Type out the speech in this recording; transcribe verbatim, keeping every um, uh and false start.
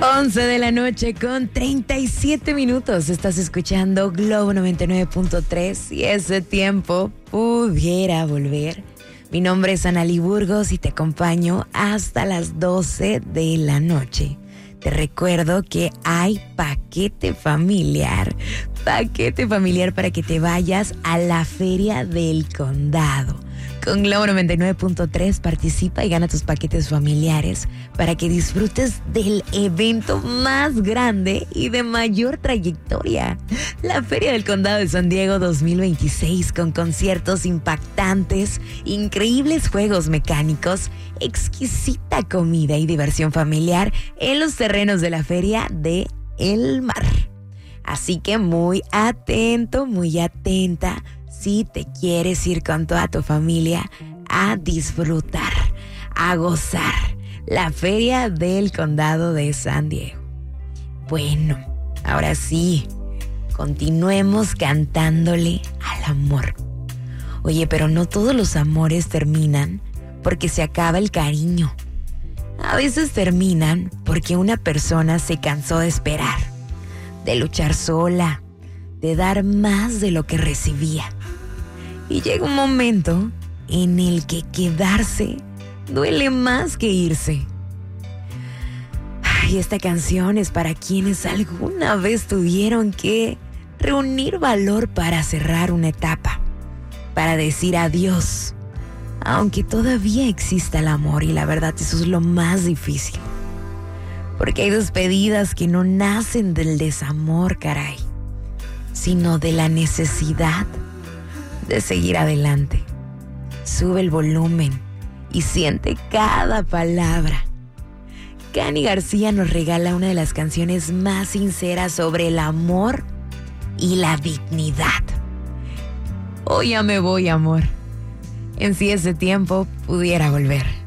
once de la noche con treinta y siete minutos. Estás escuchando Globo noventa y nueve punto tres y ese tiempo pudiera volver. Mi nombre es Analí Burgos y te acompaño hasta las doce de la noche. Te recuerdo que hay paquete familiar. Paquete familiar para que te vayas a la Feria del Condado. Con Globo noventa y nueve punto tres participa y gana tus paquetes familiares para que disfrutes del evento más grande y de mayor trayectoria. La Feria del Condado de San Diego dos mil veintiséis, con conciertos impactantes, increíbles juegos mecánicos, exquisita comida y diversión familiar en los terrenos de la Feria de El Mar. Así que muy atento, muy atenta si te quieres ir con toda tu familia a disfrutar, a gozar la Feria del Condado de San Diego. Bueno, ahora sí, continuemos cantándole al amor. Oye, pero no todos los amores terminan porque se acaba el cariño. A veces terminan porque una persona se cansó de esperar, de luchar sola, de dar más de lo que recibía. Y llega un momento en el que quedarse duele más que irse. Ay, esta canción es para quienes alguna vez tuvieron que reunir valor para cerrar una etapa, para decir adiós, aunque todavía exista el amor, y la verdad eso es lo más difícil. Porque hay despedidas que no nacen del desamor, caray, sino de la necesidad de seguir adelante. Sube el volumen y siente cada palabra. Cani García nos regala una de las canciones más sinceras sobre el amor y la dignidad. Hoy ya me voy, amor. En si ese tiempo pudiera volver.